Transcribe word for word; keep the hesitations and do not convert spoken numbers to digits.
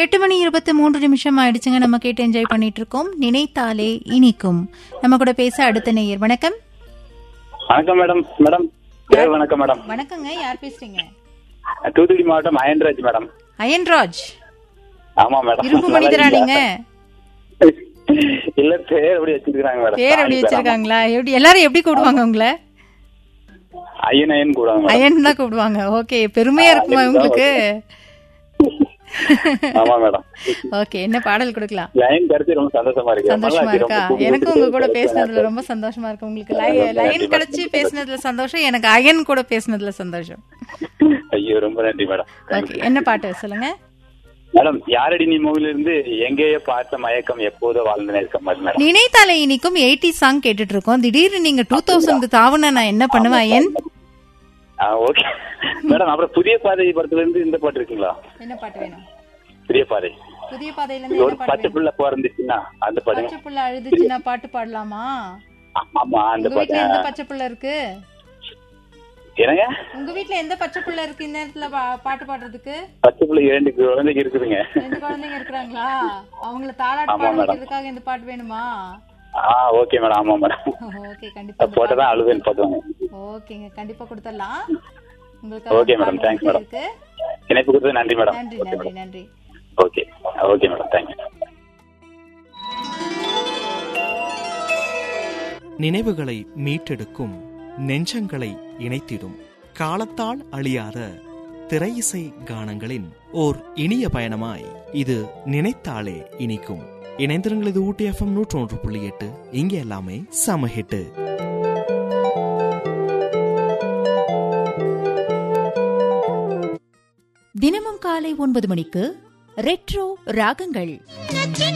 எட்டு மணி இருபத்தி மூன்று நிமிஷம் ஆயிடுச்சுங்க. நம்ம கேட்டு என்ஜாய் பண்ணிட்டு இருக்கோம். நினைத்தாலே இனிக்கும். நம்ம கூட பேச அடுத்த நேயர். வணக்கம். வணக்கம் மேடம். மேடம் வணக்கம் மேடம். வணக்கங்க. யார் பேசுறீங்க? தூத்துக்குடி மாவட்டம் அயன்ராஜ் மேடம். அயன்ராஜ். ஆமா மேடம். இரும்பு மனிதரா நீங்க? இல்ல, பேர் எப்படி வச்சிருக்காங்க மேடம்? பேர் எப்படி வச்சிருக்காங்களா? எப்படி எல்லாரும் எப்படி கூப்பிடுவாங்க உங்களை? Iron iron கூடுவாங்க. அயன் தான் கூப்பிடுவாங்க. ஓகே, பெருமையா இருக்குமா உங்களுக்கு? ஆமா மேடம். ஓகே, என்ன பாடல் கொடுக்கலாம்? லைன் கிடைச்சு ரொம்ப சந்தோஷமா இருக்கு. சந்தோஷமா இருக்கா? எனக்கு உங்க கூட பேசினதுல ரொம்ப சந்தோஷமா இருக்கு. உங்களுக்கு லைன் கிடைச்சு பேசினதுல சந்தோஷம், எனக்கு அயன் கூட பேசினதுல சந்தோஷம். ஐயோ, ரொம்ப நன்றி மேடம். ஓகே, என்ன பாட்டு சொல்லுங்க மேடம்? யாரடி நீ மூவில இருந்து எங்கேயோ பார்த்த மயக்கம் எப்போதோ வாழ்ந்து இருக்க மாதிரி மேடம். நினைத்தாலே இனிக்கும் எயிட்டி சாங் கேட்டுட்டு இருக்கோம். திடீர்னு நீங்க டூ தௌசண்ட் தாவுனா நான் என்ன பண்ணுவேன் அயன்? Okay madam. அப்புறம் புதிய பாதை படத்துல இருந்து இந்த பாட்டு இருக்குங்களா? என்ன பாட்டு வேணும்? புதிய பாதை. புதிய பாதையில இருந்து ஒரு பச்சை புள்ள போறந்துச்சுன்னா அந்த பாட்டு. பச்சை புள்ள அழுதுச்சுன்னா பாட்டு பாடலாமா? ஆமா, அந்த பாட்டு. எந்த பச்சை புள்ள இருக்கு? என்னங்க? உங்க வீட்ல எந்த பச்சை புள்ள இருக்கு இந்த நேரத்துல பாட்டு பாடுறதுக்கு? பச்சை புள்ள இரண்டு குழந்தைங்க இருக்குதுங்க. ரெண்டு குழந்தைங்க இருக்காங்களா? அவங்கள தாலாட்டு பாட வைக்கிறதுக்காக இந்த பாட்டு வேணுமா? ஆ, ஓகே மேடம். ஆமா மேடம். ஓகே, கண்டிப்பா போட்டதான் அழுவேன்னு பாத்துவாங்க. ஓகேங்க, கண்டிப்பா கொடுத்துடலாம் உங்களுக்கு. Okay madam. Thanks madam. இணைப்பு கொடுத்தது நன்றி மேடம். நன்றி நன்றி நன்றி. Okay okay madam. தேங்க்யூ. நினைவுகளை மீட்டெடுக்கும், நெஞ்சங்களை இணைத்திடும், காலத்தால் அழியாத திரையிசை கானங்களின் ஓர் இனிய பயணமாய் இது நினைத்தாலே இனிக்கும். இணைந்திருங்கள். இது ஊட்டி எஃப்எம் நூற்றி ஒன்று புள்ளி எட்டு. இங்கே எல்லாமே சமஹிட்டு. தினமும் காலை ஒன்பது மணிக்கு ரெட்ரோ ராகங்கள்.